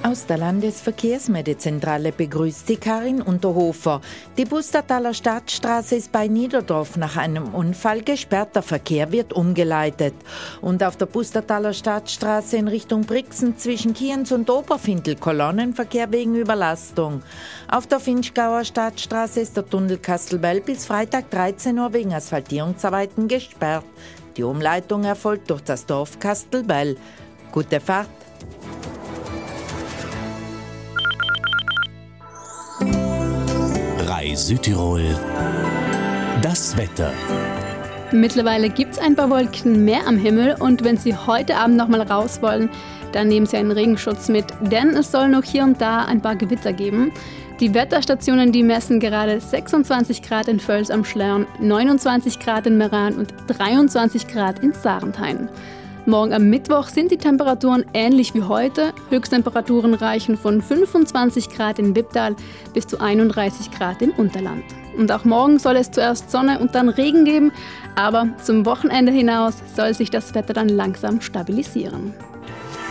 Aus der Landesverkehrsmeldezentrale begrüßt die Karin Unterhofer. Die Pustertaler Stadtstraße ist bei Niederdorf nach einem Unfall gesperrt. Der Verkehr wird umgeleitet. Und auf der Pustertaler Stadtstraße in Richtung Brixen zwischen Kienz und Oberfindl Kolonnenverkehr wegen Überlastung. Auf der Finchgauer Stadtstraße ist der Tunnel Kastelbell bis Freitag 13 Uhr wegen Asphaltierungsarbeiten gesperrt. Die Umleitung erfolgt durch das Dorf Kastelbell. Gute Fahrt! Südtirol, das Wetter. Mittlerweile gibt es ein paar Wolken mehr am Himmel und wenn Sie heute Abend noch mal raus wollen, dann nehmen Sie einen Regenschutz mit, denn es soll noch hier und da ein paar Gewitter geben. Die Wetterstationen, die messen gerade 26 Grad in Völs am Schlern, 29 Grad in Meran und 23 Grad in Sarenthain. Morgen am Mittwoch sind die Temperaturen ähnlich wie heute. Höchsttemperaturen reichen von 25 Grad in Wipptal bis zu 31 Grad im Unterland. Und auch morgen soll es zuerst Sonne und dann Regen geben, aber zum Wochenende hinaus soll sich das Wetter dann langsam stabilisieren.